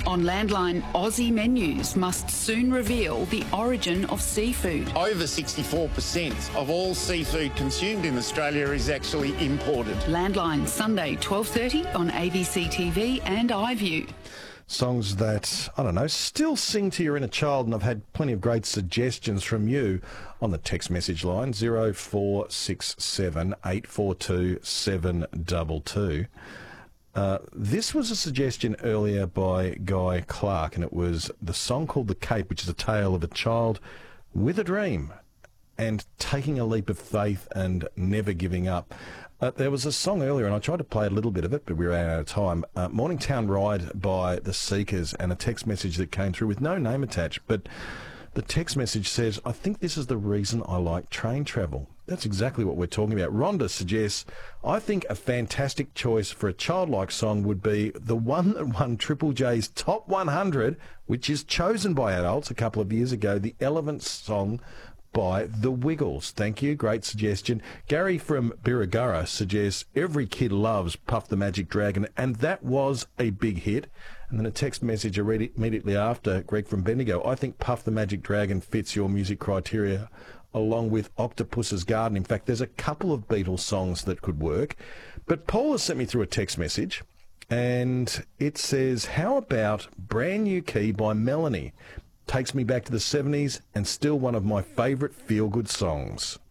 On Landline, Aussie menus must soon reveal the origin of seafood. Over 64% of all seafood consumed in Australia is actually imported. Landline, Sunday, 12:30 on ABC TV and iView. Songs that, I don't know, still sing to your inner child, and I've had plenty of great suggestions from you on the text message line, 0467 842 722. This was a suggestion earlier by Guy Clark, and it was the song called The Cape, which is a tale of a child with a dream and taking a leap of faith and never giving up. There was a song earlier, and I tried to play a little bit of it, but we ran out of time. Morningtown Ride by The Seekers, and a text message that came through with no name attached. But the text message says, I think this is the reason I like train travel. That's exactly what we're talking about. Rhonda suggests, I think a fantastic choice for a childlike song would be the one that won Triple J's Top 100, which is chosen by adults a couple of years ago, the Elephant song by The Wiggles. Thank you. Great suggestion. Gary from Birregurra suggests every kid loves Puff the Magic Dragon, and that was a big hit. And then a text message I read immediately after, Greg from Bendigo. I think Puff the Magic Dragon fits your music criteria along with Octopus's Garden. In fact, there's a couple of Beatles songs that could work. But Paul has sent me through a text message, and it says, how about Brand New Key by Melanie? Takes me back to the 70s and still one of my favourite feel-good songs.